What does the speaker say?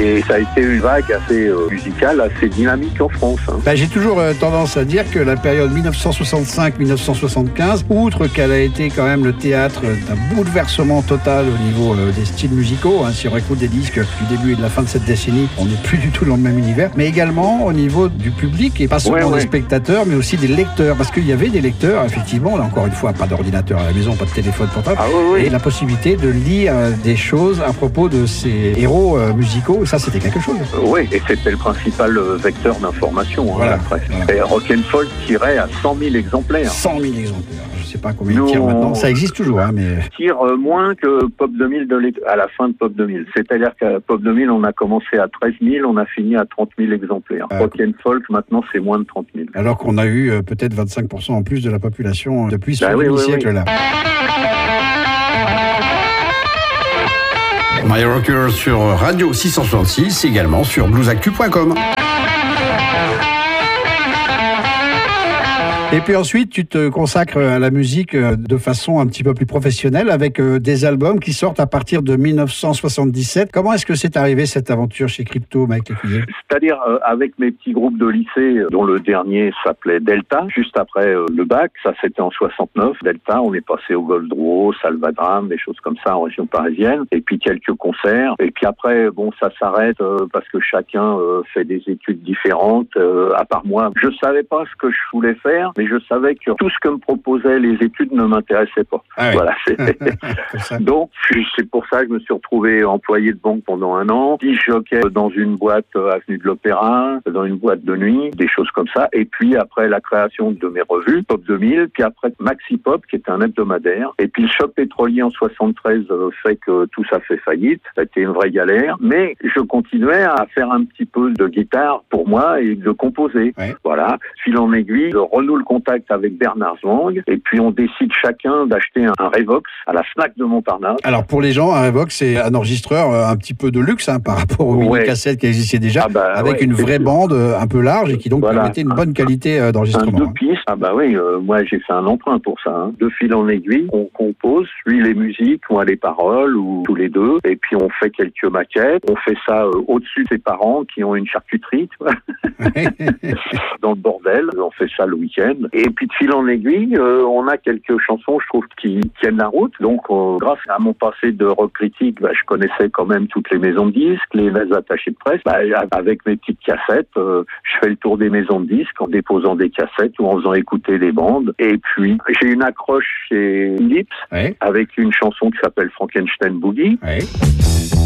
Et ça a été une vague assez musicale, assez dynamique en France. J'ai toujours tendance à dire que la période 1965-1975, outre qu'elle a été quand même le théâtre d'un bouleversement total au niveau des styles musicaux, si on écoute des disques du début et de la fin de cette décennie, on n'est plus du tout dans le même univers, mais également au niveau du public, et pas seulement des spectateurs, mais aussi des lecteurs, parce qu'il y avait des lecteurs, effectivement, là encore une fois, pas d'ordinateur à la maison, pas de téléphone portable, et la possibilité de lire des choses à propos de ces héros musicaux, ça c'était quelque chose. Oui, et c'était le principal vecteur d'information, la presse. Et Rock'n'Folk tirait à 100 000 exemplaires. 100 000 exemplaires. Je sais pas combien ils tirent maintenant. Ça existe toujours, mais... Tire moins que Pop 2000 à la fin de Pop 2000. C'est-à-dire qu'à Pop 2000, on a commencé à 13 000, on a fini à 30 000 exemplaires. Rock'n'Folk, maintenant, c'est moins de 30 000. Alors qu'on a eu peut-être 25% en plus de la population depuis ce demi-siècle-là. My Rocker sur Radio 666, également sur bluesactu.com. Et puis ensuite, tu te consacres à la musique de façon un petit peu plus professionnelle avec des albums qui sortent à partir de 1977. Comment est-ce que c'est arrivé cette aventure chez Crypto, Mike Lécuyer ? C'est-à-dire avec mes petits groupes de lycée, dont le dernier s'appelait Delta, juste après le bac, ça c'était en 69. Delta, on est passé au Goldreau, Salvadram, des choses comme ça en région parisienne, et puis quelques concerts. Et puis après, ça s'arrête parce que chacun fait des études différentes. À part moi, je savais pas ce que je voulais faire, mais je savais que tout ce que me proposaient les études ne m'intéressait pas. Voilà. Donc, c'est pour ça que je me suis retrouvé employé de banque pendant 1 an, disjockey dans une boîte avenue de l'Opéra, dans une boîte de nuit, des choses comme ça. Et puis après la création de mes revues, Pop 2000, puis après Maxi Pop, qui était un hebdomadaire. Et puis le choc pétrolier en 73 fait que tout ça fait faillite. Ça a été une vraie galère. Mais je continuais à faire un petit peu de guitare pour moi et de composer. Voilà. Fil en aiguille, je renoue le contact avec Bernard Zwang, et puis on décide chacun d'acheter un Revox à la Fnac de Montparnasse. Alors pour les gens, un Revox, c'est un enregistreur un petit peu de luxe par rapport aux mini-cassettes qui existaient déjà, avec une vraie bande un peu large et qui donc permettait une bonne qualité d'enregistrement. 2 pistes, moi j'ai fait un emprunt pour ça. De fil en aiguille, on compose, lui les musiques, moi les paroles, ou tous les deux, et puis on fait quelques maquettes. On fait ça au-dessus de ses parents qui ont une charcuterie, dans le bordel. On fait ça le week-end. Et puis de fil en aiguille, on a quelques chansons, je trouve, qui tiennent la route. Donc, grâce à mon passé de rock critique, je connaissais quand même toutes les maisons de disques, les attachés de presse. Avec mes petites cassettes, je fais le tour des maisons de disques en déposant des cassettes ou en faisant écouter les bandes. Et puis, j'ai une accroche chez Philips avec une chanson qui s'appelle Frankenstein Boogie.